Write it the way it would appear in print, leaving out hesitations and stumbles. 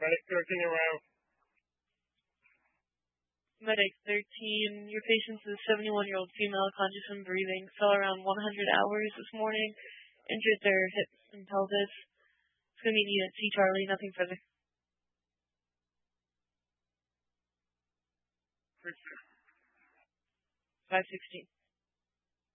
Medic 13 around. Medic 13, your patient's a 71-year-old female, conscious and breathing, fell around 100 hours this morning, injured their hips and pelvis. It's going to be unit C Charlie, nothing further. 516.